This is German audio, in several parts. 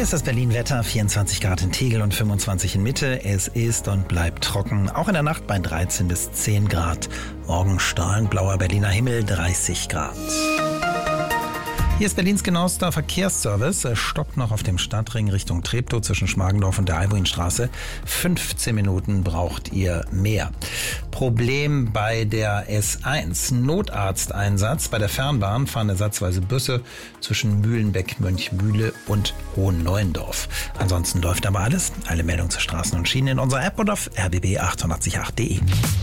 ist das Berlin-Wetter, 24 Grad in Tegel und 25 in Mitte. Es ist und bleibt trocken, auch in der Nacht bei 13 bis 10 Grad. Morgen strahlend blauer Berliner Himmel, 30 Grad. Hier ist Berlins genauester Verkehrsservice. Es stoppt noch auf dem Stadtring Richtung Treptow zwischen Schmargendorf und der Albuinstraße. 15 Minuten braucht ihr mehr. Problem bei der S1. Notarzteinsatz. Bei der Fernbahn fahren ersatzweise Busse zwischen Mühlenbeck, Mönchmühle und Hohenneuendorf. Ansonsten läuft aber alles. Alle Meldungen zu Straßen und Schienen in unserer App und auf rbb888.de.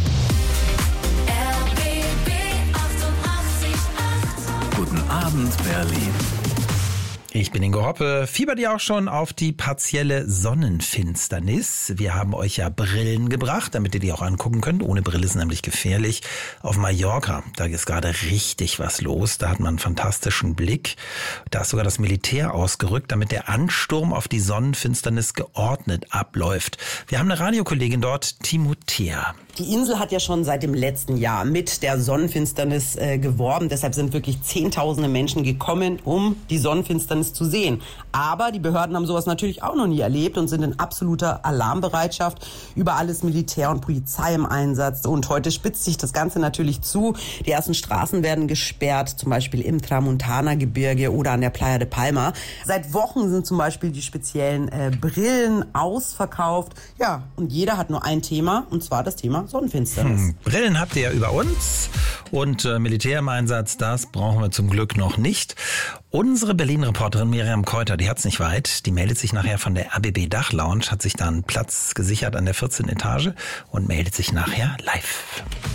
Guten Abend, Berlin. Ich bin Ingo Hoppe. Fiebert ihr auch schon auf die partielle Sonnenfinsternis? Wir haben euch ja Brillen gebracht, damit ihr die auch angucken könnt. Ohne Brille ist nämlich gefährlich. Auf Mallorca, da ist gerade richtig was los. Da hat man einen fantastischen Blick. Da ist sogar das Militär ausgerückt, damit der Ansturm auf die Sonnenfinsternis geordnet abläuft. Wir haben eine Radiokollegin dort, Timothea. Die Insel hat ja schon seit dem letzten Jahr mit der Sonnenfinsternis geworben. Deshalb sind wirklich Zehntausende Menschen gekommen, um die Sonnenfinsternis zu sehen. Aber die Behörden haben sowas natürlich auch noch nie erlebt und sind in absoluter Alarmbereitschaft. Überall ist Militär und Polizei im Einsatz. Und heute spitzt sich das Ganze natürlich zu. Die ersten Straßen werden gesperrt, zum Beispiel im Tramontana-Gebirge oder an der Playa de Palma. Seit Wochen sind zum Beispiel die speziellen Brillen ausverkauft. Ja, und jeder hat nur ein Thema, und zwar das Thema Sonnenfinsternis. Brillen habt ihr ja über uns und Militär im Einsatz, das brauchen wir zum Glück noch nicht. Unsere Berlin-Reporterin Miriam Keuter, die hat's nicht weit, die meldet sich nachher von der ABB Dachlounge, hat sich da einen Platz gesichert an der 14. Etage und meldet sich nachher live.